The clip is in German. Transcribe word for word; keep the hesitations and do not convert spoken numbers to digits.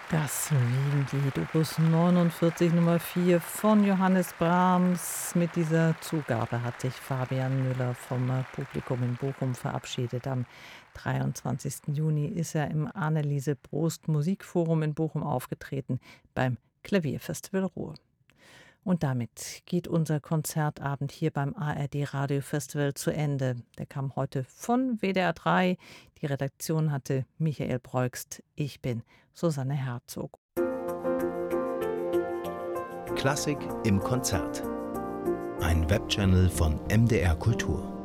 Das Wiegenlied, Opus neunundvierzig Nummer vier von Johannes Brahms. Mit dieser Zugabe hat sich Fabian Müller vom äh, Publikum in Bochum verabschiedet. Am dreiundzwanzigsten Juni ist er im Anneliese Brost Musikforum in Bochum aufgetreten beim Klavierfestival Ruhr. Und damit geht unser Konzertabend hier beim A R D Radiofestival zu Ende. Der kam heute von W D R drei. Die Redaktion hatte Michael Breugst. Ich bin Susanne Herzog. Klassik im Konzert. Ein Webchannel von M D R Kultur.